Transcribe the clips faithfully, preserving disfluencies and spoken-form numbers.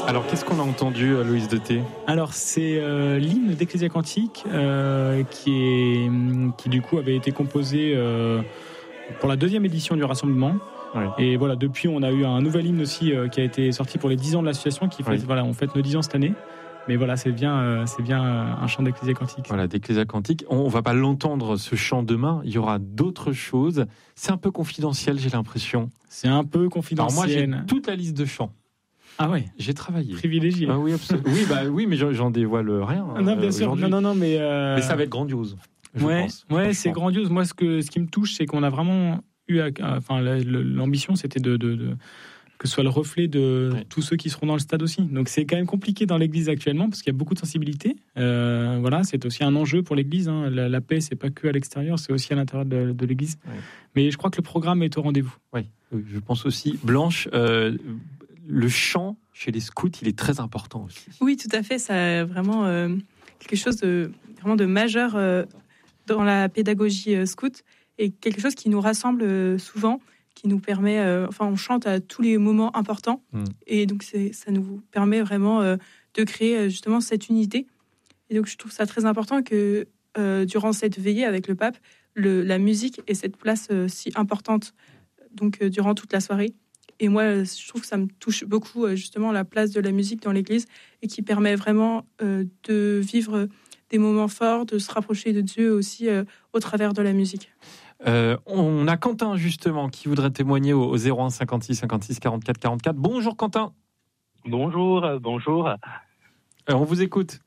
Alors, qu'est-ce qu'on a entendu, Loïs de T ? Alors, c'est euh, l'hymne d'Ecclésia Cantique euh, qui, est, qui, du coup, avait été composé euh, pour la deuxième édition du Rassemblement. Oui. Et voilà, depuis, on a eu un nouvel hymne aussi euh, qui a été sorti pour les dix ans de l'association. Qui fait, oui. Voilà, on fête nos dix ans cette année. Mais voilà, c'est bien, euh, c'est bien euh, un chant d'Ecclésia Cantique. Voilà, d'Ecclésia Cantique. On ne va pas l'entendre, ce chant, demain. Il y aura d'autres choses. C'est un peu confidentiel, j'ai l'impression. C'est un peu confidentiel. Alors moi, j'ai toute la liste de chants. Ah ouais, j'ai travaillé. Privilégié. Ah oui, absolument. Oui, bah oui, mais j'en, j'en dévoile rien. Non, bien euh, sûr. Non, non, non, mais. Euh... Mais ça va être grandiose. Je ouais, pense, ouais, c'est grandiose. Moi, ce que, ce qui me touche, c'est qu'on a vraiment eu, à, enfin, la, l'ambition, c'était de, de, de, que ce soit le reflet de ouais. tous ceux qui seront dans le stade aussi. Donc, c'est quand même compliqué dans l'Église actuellement parce qu'il y a beaucoup de sensibilité. Euh, voilà, c'est aussi un enjeu pour l'Église. Hein. La, la paix, c'est pas que à l'extérieur, c'est aussi à l'intérieur de, de l'Église. Ouais. Mais je crois que le programme est au rendez-vous. Oui, je pense aussi. Blanche. Euh, Le chant chez les scouts, il est très important aussi. Oui, tout à fait. Ça a vraiment euh, quelque chose de vraiment de majeur euh, dans la pédagogie euh, scout et quelque chose qui nous rassemble euh, souvent, qui nous permet. Euh, enfin, on chante à tous les moments importants mmh. et donc c'est, ça nous permet vraiment euh, de créer euh, justement cette unité. Et donc je trouve ça très important que euh, durant cette veillée avec le pape, le, la musique ait cette place euh, si importante. Donc euh, durant toute la soirée. Et moi, je trouve que ça me touche beaucoup, justement, la place de la musique dans l'Église et qui permet vraiment euh, de vivre des moments forts, de se rapprocher de Dieu aussi euh, au travers de la musique. Euh, on a Quentin, justement, qui voudrait témoigner au, au zéro un cinquante-six cinquante-six quarante-quatre quarante-quatre. Bonjour, Quentin. Bonjour, bonjour. Euh, on vous écoute.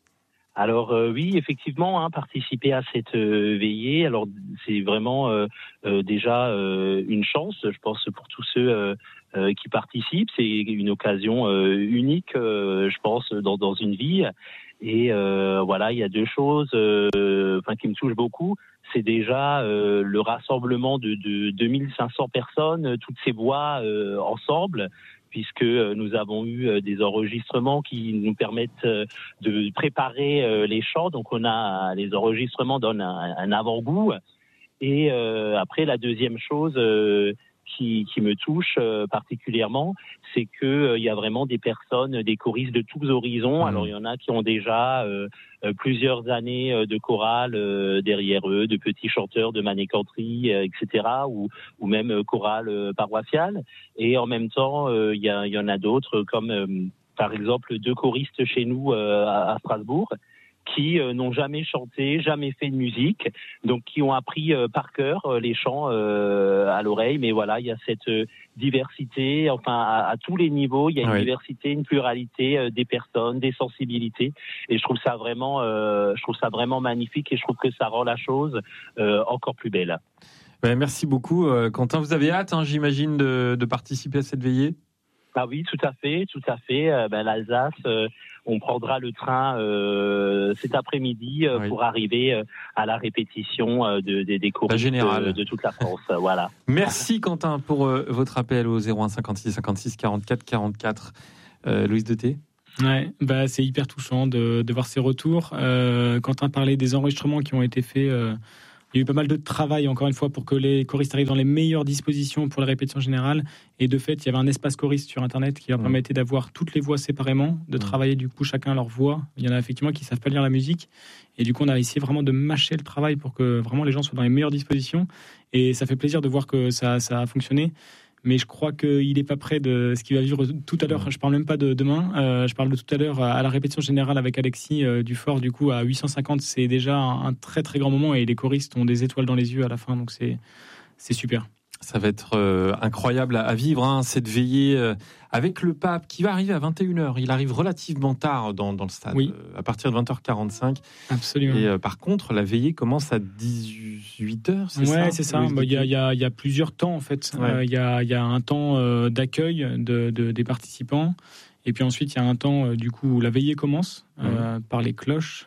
Alors euh, oui, effectivement, hein, participer à cette euh, veillée, alors c'est vraiment euh, euh, déjà euh, une chance, je pense, pour tous ceux euh, euh, qui participent. C'est une occasion euh, unique, euh, je pense, dans, dans une vie. Et euh, voilà, il y a deux choses, euh, enfin, qui me touchent beaucoup. C'est déjà euh, le rassemblement de, de deux mille cinq cents personnes, toutes ces voix euh, ensemble, puisque nous avons eu des enregistrements qui nous permettent de préparer les chants. Donc, on a les enregistrements donnent un, un avant-goût. Et euh, après, la deuxième chose euh, qui, qui me touche euh, particulièrement, c'est que euh, il y a vraiment des personnes, des choristes de tous horizons. Mmh. Alors, il y en a qui ont déjà euh, plusieurs années de chorale euh, derrière eux, de petits chanteurs de manécanterie, euh, et cetera, ou, ou même chorale euh, paroissiale. Et en même temps, euh, il y, a, il y en a d'autres, comme euh, par exemple deux choristes chez nous euh, à, à Strasbourg, qui euh, n'ont jamais chanté, jamais fait de musique, donc qui ont appris euh, par cœur euh, les chants euh, à l'oreille. Mais voilà, il y a cette euh, diversité, enfin à, à tous les niveaux, il y a une oui. diversité, une pluralité euh, des personnes, des sensibilités, et je trouve ça vraiment, euh, je trouve ça vraiment magnifique, et je trouve que ça rend la chose euh, encore plus belle. Ben, merci beaucoup, euh, Quentin. Vous avez hâte, hein, j'imagine, de, de participer à cette veillée ? Ah oui, tout à fait, tout à fait. Euh, ben, l'Alsace, euh, on prendra le train euh, cet après-midi euh, oui. pour arriver euh, à la répétition euh, de, de, des cours de, de toute la France. Euh, voilà. Merci Quentin pour euh, votre appel au zéro un cinquante-six cinquante-six quarante-quatre quarante-quatre. Euh, Loïs de T. Ouais, bah c'est hyper touchant de, de voir ces retours. Euh, Quentin parlait des enregistrements qui ont été faits. Euh, Il y a eu pas mal de travail, encore une fois, pour que les choristes arrivent dans les meilleures dispositions pour la répétition générale. Et de fait, il y avait un espace choriste sur Internet qui leur mmh. permettait d'avoir toutes les voix séparément, de mmh. travailler du coup chacun leur voix. Il y en a effectivement qui ne savent pas lire la musique. Et du coup, on a essayé vraiment de mâcher le travail pour que vraiment les gens soient dans les meilleures dispositions. Et ça fait plaisir de voir que ça, ça a fonctionné. Mais je crois qu'il n'est pas prêt de ce qu'il va vivre tout à l'heure. Je ne parle même pas de demain. Euh, je parle de tout à l'heure à la répétition générale avec Alexis euh, Dufort. Du coup, à huit cent cinquante, c'est déjà un, un très très grand moment et les choristes ont des étoiles dans les yeux à la fin. Donc c'est, c'est super. Ça va être euh, incroyable à, à vivre, hein, cette veillée euh, avec le pape qui va arriver à vingt et une heures. Il arrive relativement tard dans, dans le stade, oui. euh, à partir de vingt heures quarante-cinq. Absolument. Et euh, par contre, la veillée commence à dix-huit heures, c'est ouais, ça ? Ouais, c'est ça. Il bah, y, a, y, a, y a plusieurs temps, en fait. Il ouais. euh, y, a, y a un temps euh, d'accueil de, de, des participants. Et puis ensuite, il y a un temps, euh, du coup, où la veillée commence euh, mmh. par les cloches.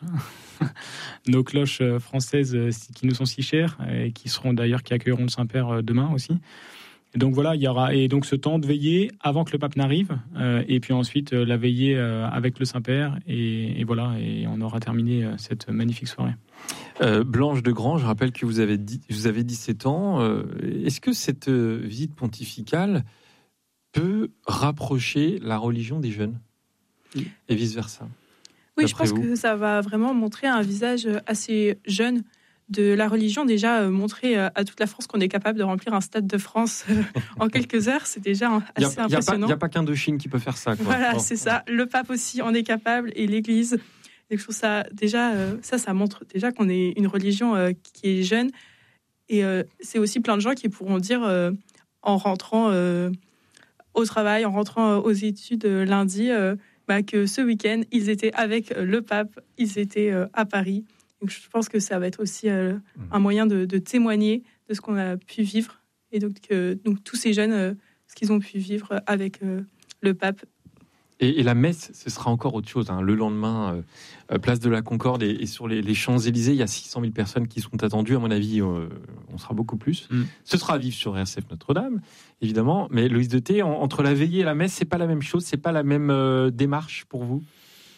Nos cloches françaises euh, qui nous sont si chères et qui seront d'ailleurs, qui accueilleront le Saint-Père euh, demain aussi. Et donc voilà, il y aura et donc ce temps de veillée avant que le pape n'arrive, euh, et puis ensuite euh, la veillée euh, avec le Saint-Père, et, et voilà, et on aura terminé euh, cette magnifique soirée. Euh, Blanche de Grand, je rappelle que vous avez, dit, vous avez dix-sept ans. Euh, est-ce que cette euh, visite pontificale peut rapprocher la religion des jeunes ? et vice-versa. Oui, je pense vous. que ça va vraiment montrer un visage assez jeune de la religion. Déjà, euh, montrer à toute la France qu'on est capable de remplir un stade de France euh, en quelques heures, c'est déjà assez y a, impressionnant. Il n'y a pas qu'Indochine qui peut faire ça. Quoi. Voilà, bon. c'est ça. Le pape aussi en est capable et l'Église. Et je trouve ça, déjà, euh, ça, ça montre déjà qu'on est une religion euh, qui est jeune. Et euh, c'est aussi plein de gens qui pourront dire, euh, en rentrant euh, au travail, en rentrant aux études euh, lundi, euh, bah, que ce week-end, ils étaient avec le pape, ils étaient euh, à Paris. Donc, je pense que ça va être aussi euh, un moyen de, de témoigner de ce qu'on a pu vivre. Et donc, euh, donc tous ces jeunes, euh, ce qu'ils ont pu vivre avec euh, le pape. Et, et la messe, ce sera encore autre chose. Hein. Le lendemain, euh, place de la Concorde et, et sur les, les Champs-Élysées, il y a six cent mille personnes qui sont attendues. À mon avis, euh, on sera beaucoup plus. Mm. Ce sera à vivre sur R C F Notre-Dame, évidemment. Mais Loïs de Thé, en, entre la veillée et la messe, c'est pas la même chose. C'est pas la même euh, démarche pour vous,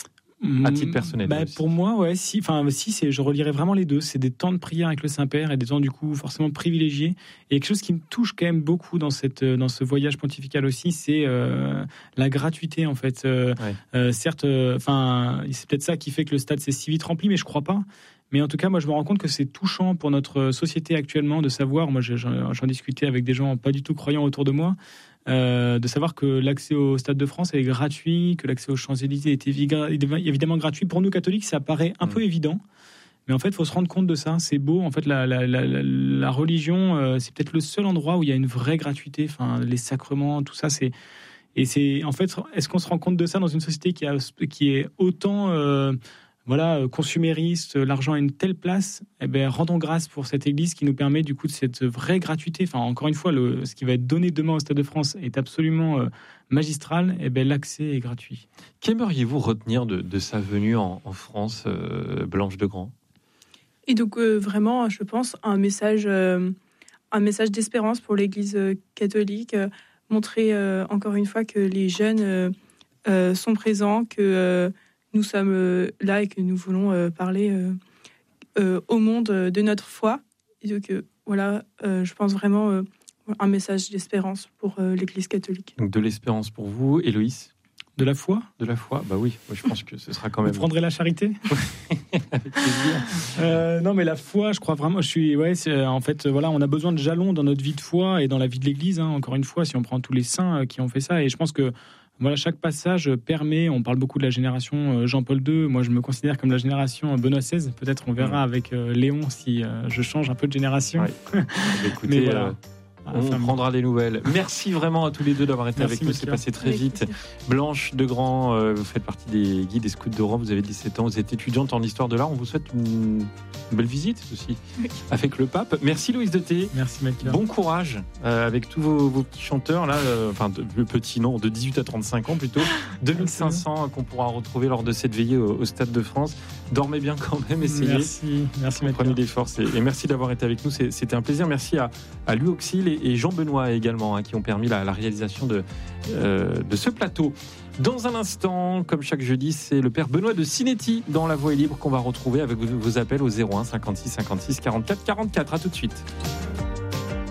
à titre personnel. Bah, pour moi, ouais, si, enfin, si, c'est, je relierais vraiment les deux. C'est des temps de prière avec le Saint-Père et des temps du coup forcément privilégiés. Et quelque chose qui me touche quand même beaucoup dans cette, dans ce voyage pontifical aussi, c'est euh, la gratuité en fait. Euh, ouais. euh, certes, enfin, euh, c'est peut-être ça qui fait que le stade s'est si vite rempli, mais je crois pas. Mais en tout cas, moi, je me rends compte que c'est touchant pour notre société actuellement de savoir. Moi, j'en, j'en discutais avec des gens pas du tout croyants autour de moi. Euh, de savoir que l'accès au Stade de France est gratuit, que l'accès aux Champs-Élysées est évidemment gratuit. Pour nous catholiques, ça paraît un mmh. peu évident, mais en fait, il faut se rendre compte de ça. C'est beau. En fait, la, la, la, la religion, euh, c'est peut-être le seul endroit où il y a une vraie gratuité. Enfin, les sacrements, tout ça, c'est et c'est en fait, est-ce qu'on se rend compte de ça dans une société qui a qui est autant euh, voilà, consumériste, l'argent a une telle place, eh ben, rendons grâce pour cette église qui nous permet du coup de cette vraie gratuité. Enfin, encore une fois, le, ce qui va être donné demain au Stade de France est absolument euh, magistral. Eh ben, l'accès est gratuit. Qu'aimeriez-vous retenir de, de sa venue en, en France, euh, Blanche de Grand ? Et donc euh, vraiment, je pense, un message, euh, un message d'espérance pour l'Église euh, catholique, euh, montrer euh, encore une fois que les jeunes euh, euh, sont présents, que euh, nous sommes euh, là et que nous voulons euh, parler euh, euh, au monde euh, de notre foi. Et donc, euh, voilà, euh, je pense vraiment euh, un message d'espérance pour euh, l'Église catholique. Donc, de l'espérance pour vous, Héloïse ? De la foi ? De la foi, bah oui, moi, je pense que ce sera quand même... Vous prendrez la charité ? Avec plaisir. Euh, non, mais la foi, je crois vraiment, je suis... Ouais, c'est, en fait, voilà, on a besoin de jalons dans notre vie de foi et dans la vie de l'Église, hein, encore une fois, si on prend tous les saints qui ont fait ça. Et je pense que voilà, chaque passage permet, on parle beaucoup de la génération Jean-Paul deux, moi je me considère comme la génération Benoît seize, peut-être on verra avec euh, Léon si euh, je change un peu de génération. Ouais. Écoutez, voilà. euh, on enfin, prendra des nouvelles. Merci vraiment à tous les deux d'avoir été avec nous, c'est passé très vite. Blanche de Grand, euh, vous faites partie des guides et scouts d'Europe, vous avez dix-sept ans, vous êtes étudiante en histoire de l'art, on vous souhaite une belle visite aussi oui. avec le pape. Merci Loïs de Thé. Merci Melchior. Bon courage euh, avec tous vos, vos petits chanteurs là, euh, enfin de, le petit nom de dix-huit à trente-cinq ans plutôt, deux mille cinq cents qu'on pourra retrouver lors de cette veillée au, au Stade de France. Dormez bien quand même, essayez. Merci, merci Melchior. Prenez des forces et, et merci d'avoir été avec nous, c'est, c'était un plaisir. Merci à, à Louis Auxil et, et Jean Benoît également hein, qui ont permis la, la réalisation de, euh, de ce plateau. Dans un instant, comme chaque jeudi, c'est le père Benoît de Sinetti dans La Voix est libre qu'on va retrouver avec vos appels au zéro un cinquante-six cinquante-six quarante-quatre quarante-quatre. À tout de suite.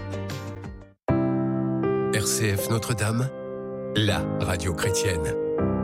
R C F Notre-Dame, la radio chrétienne.